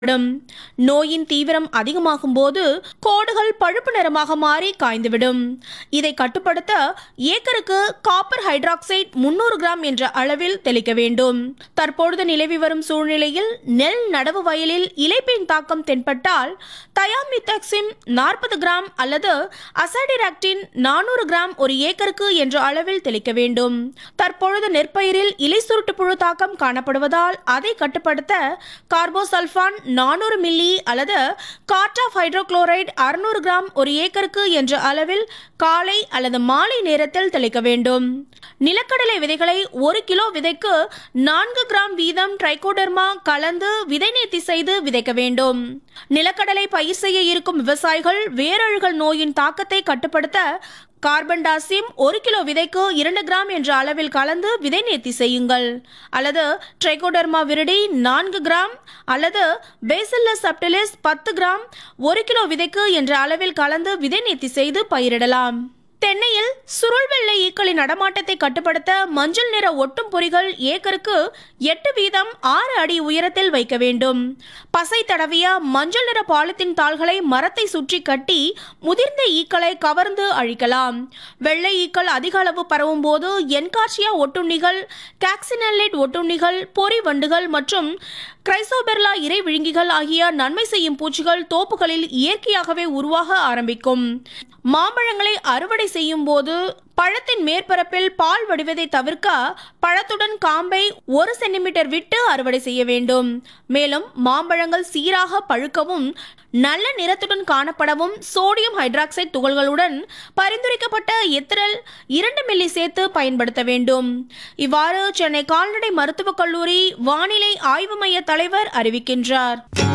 விடும். நோயின் தீவிரம் அதிகமாகும் போது கோடுகள் பழுப்பு நிறமாக மாறி காய்ந்துவிடும். இதை கட்டுப்படுத்த ஏக்கருக்கு காப்பர் ஹைட்ராக்சைடு 300 கிராம் என்ற அளவில் தெளிக்க வேண்டும். தற்பொழுது நிலவி வரும் சூழ்நிலையில் நெல் நடவு வயலில் இலைப்பின் தாக்கம் தென்பட்டால் தயாமித்தக்சிம் 40 கிராம் அல்லது அசாடிராக்டின் 400 கிராம் ஒரு ஏக்கருக்கு என்ற அளவில் தெளிக்க வேண்டும். தற்பொழுது நெற்பயிரில் இலை சுருட்டு புழு தாக்கம் காணப்படுவதால் அதை கட்டுப்படுத்த கார்போசல்ஃபான் 400 மில்லி அல்லது கார்டாஃப் ஹைட்ரோகுளோரைடு 600 கிராம் ஒரு ஏக்கருக்கு என்ற அளவில் காலை அல்லது மாலை நேரத்தில் தெளிக்க வேண்டும். நிலக்கடலை விதைகளை 1 கிலோ விதைக்கு 4 கிராம் வீதம் ட்ரைகோடர்மா கலந்து விதை நேர்த்தி செய்து விதைக்க வேண்டும். நிலக்கடலை பயிர் செய்ய இருக்கும் விவசாயிகள் வேரழுகல் நோயின் தாக்கத்தை கட்டுப்படுத்த கார்பன்டாசிம் 1 கிலோ விதைக்கு 2 கிராம் என்ற அளவில் கலந்து விதை நேர்த்தி செய்யுங்கள். அல்லது ட்ரைகோடர்மா விரிடி 4 கிராம் அல்லது பேசில்லஸ் சப்டிலிஸ் 10 கிராம் 1 கிலோ விதைக்கு என்ற அளவில் கலந்து விதை நேர்த்தி செய்து பயிரிடலாம். தென்னையில் சுருள் வெள்ளை ஈக்களின் நடமாட்டத்தை கட்டுப்படுத்த மஞ்சள் நிற ஒட்டும் பொறிகள் ஏக்கருக்கு 8 வீதம் 6 அடி உயரத்தில் வைக்க வேண்டும். பசை தடவிய மஞ்சள் நிற பாலித்தீன் தாள்களை மரத்தை சுற்றி கட்டி முதிர்ந்த ஈக்களை கவர்ந்து அழிக்கலாம். வெள்ளை ஈக்கள் அதிக அளவு பரவும் போது என்கார்சியா ஒட்டுண்ணிகள், காக்சினல்லேட் ஒட்டுண்ணிகள், பொறி வண்டுகள் மற்றும் கிரைசோபெர்லா இறை விழுங்கிகள் ஆகிய நன்மை செய்யும் பூச்சிகள் தோப்புகளில் இயற்கையாகவே உருவாக ஆரம்பிக்கும். மாம்பழங்களை அறுவடை செய்யும் போது பழத்தின் மேற்பரப்பில் பால் வடிவதை தவிர்க்க பழத்துடன் காம்பை 1 சென்டிமீட்டர் விட்டு அறுவடை செய்ய வேண்டும். மேலும் மாம்பழங்கள் சீராக பழுக்கவும் நல்ல நிறத்துடன் காணப்படவும் சோடியம் ஹைட்ராக்சைடு துகள்களுடன் பரிந்துரைக்கப்பட்ட எத்திரல் 2 மில்லி சேர்த்து பயன்படுத்த வேண்டும். இவ்வாறு சென்னை கால்நடை மருத்துவக் கல்லூரி வானிலை ஆய்வு மைய தலைவர் அறிவிக்கின்றார்.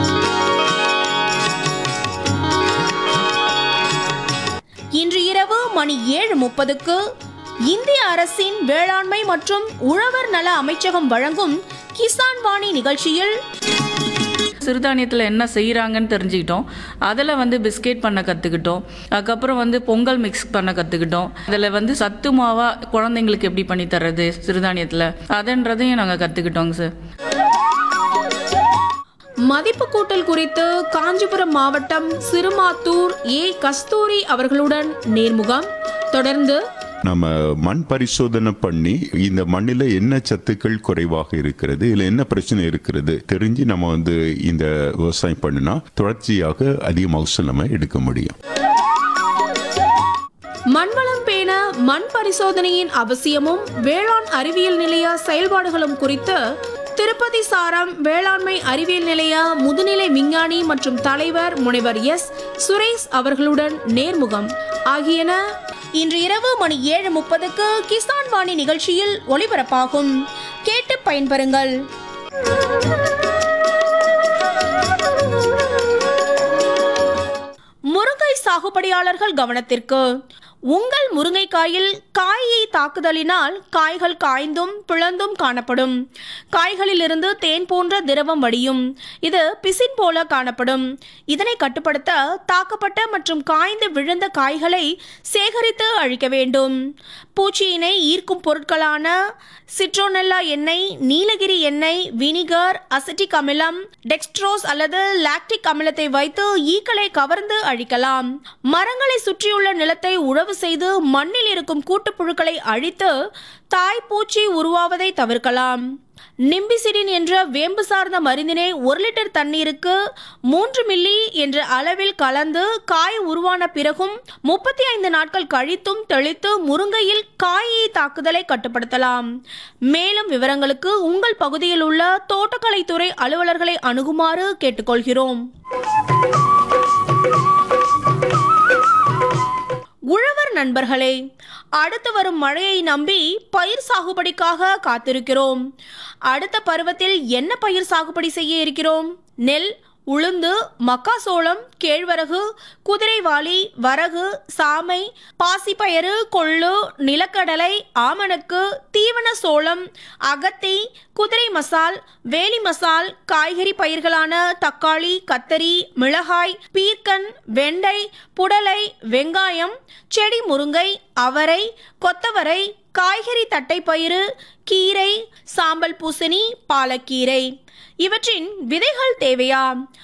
இன்று இரவு மணி 7:30க்கு இந்திய அரசின் வேளாண்மை மற்றும் உழவர் நல அமைச்சகம் வழங்கும் கிசான் வாணி நிகழ்ச்சியில் சிறுதானியத்தில் என்ன செய்கிறாங்கன்னு தெரிஞ்சுக்கிட்டோம். அதில் பிஸ்கெட் பண்ண கற்றுக்கிட்டோம். அதுக்கப்புறம் பொங்கல் மிக்ஸ் பண்ண கற்றுக்கிட்டோம். அதில் சத்து மாவா குழந்தைங்களுக்கு எப்படி பண்ணி தர்றது சிறுதானியத்தில் அதுன்றதையும் நாங்கள் கற்றுக்கிட்டோங்க சார். மதிப்பு கூட்டல் குறித்து காஞ்சிபுரம் மாவட்டம் சிறுமாத்தூர் கஸ்தூரி அவர்களுடன் நேர்முகம். தொடர்ந்து நம்ம மண் பரிசோதனை பண்ணி இந்த மண்ணில் என்ன சத்துக்கள் குறைவாக இருக்கிறது, இல்லை என்ன பிரச்சனை இருக்கிறது தெரிஞ்சு நம்ம இந்த விவசாயம் பண்ணினா தொடர்ச்சியாக அதிக மகசூல் நம்ம எடுக்க முடியும். மண்வளம் பேண மண் பரிசோதனையின் அவசியமும் வேளாண் அறிவியல் நிலைய செயல்பாடுகளும் குறித்து திருப்பதி சாரம் வேளாண்மை அறிவியல் நிலைய முதுநிலை விஞ்ஞானி மற்றும் தலைவர் முனைவர் சுரேஷ் அவர்களுடன் நேர்முகம் ஆகியன இன்று இரவு மணி 7:30க்கு கிசான் வாணி நிகழ்ச்சியில் ஒளிபரப்பாகும். கேட்டு பயன்பெறுங்கள். முருங்கை சாகுபடியாளர்கள் கவனத்திற்கு. உங்கள் முருங்கைக்காயில் காயை தாக்குதலினால் காய்கள் காய்ந்தும் பிளந்தும் காணப்படும். காய்களிலிருந்து தேன் போன்ற திரவம் வடியும். இது பிசின் போல காணப்படும். இதனை கட்டுப்படுத்த தாக்கப்பட்ட மற்றும் காய்ந்து விழுந்த காய்களை சேகரித்து அழிக்க வேண்டும். பூச்சியினை ஈர்க்கும் பொருட்களான சிட்ரோனெல்லா எண்ணெய், நீலகிரி எண்ணெய், வினிகர், அசிட்டிக் அமிலம், டெக்ஸ்ட்ரோஸ் அல்லது லாக்டிக் அமிலத்தை வைத்து ஈக்களை கவர்ந்து அழிக்கலாம். மரங்களை சுற்றியுள்ள நிலத்தை உழவு செய்து மண்ணில் இருக்கும் கூட்டுப்புழுக்களை அழித்து தாய் பூச்சி உருவாவதை தவிர்க்கலாம். நிம்பிசிடின் என்ற வேம்பு சார்ந்த மருந்தினை 1 லிட்டர் தண்ணீருக்கு 3 மில்லி என்ற அளவில் கலந்து காய் உருவான பிறகும் 35 நாட்கள் கழித்தும் தெளித்து முருங்கையில் காயை தாக்குதலை கட்டுப்படுத்தலாம். மேலும் விவரங்களுக்கு உங்கள் பகுதியில் உள்ள தோட்டக்கலைத்துறை அலுவலர்களை அணுகுமாறு கேட்டுக்கொள்கிறோம். உழவர் நண்பர்களே, அடுத்து வரும் மழையை நம்பி பயிர் சாகுபடிக்காக காத்திருக்கிறோம். அடுத்த பருவத்தில் என்ன பயிர் சாகுபடி செய்ய இருக்கிறோம்? நெல், உளுந்து, மக்காசோளம், கேழ்வரகு, குதிரைவாலி, வரகு, சாமை, பாசிப்பயறு, கொள்ளு, நிலக்கடலை, ஆமணக்கு, தீவன சோளம், அகத்தி, குதிரை மசால், வேலி மசால், காய்கறி பயிர்களான தக்காளி, கத்தரி, மிளகாய், பீர்க்கன், வெண்டை, புடலை, வெங்காயம், செடி முருங்கை, அவரை, கொத்தவரை, காய்கறி தட்டைப்பயிறு, கீரை, சாம்பல் பூசணி, பாலக்கீரை இவற்றின் விதைகள் தேவையா?